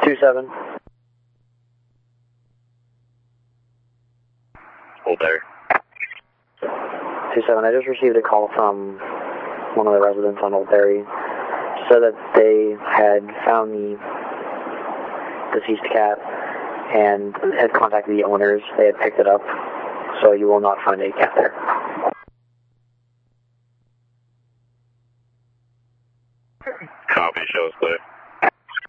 2-7. Old Berry. 2-7, I just received a call from one of the residents on Old Berry. Said that they had found the deceased cat and had contacted the owners. They had picked it up, so you will not find a cat there. Copy, show us clear.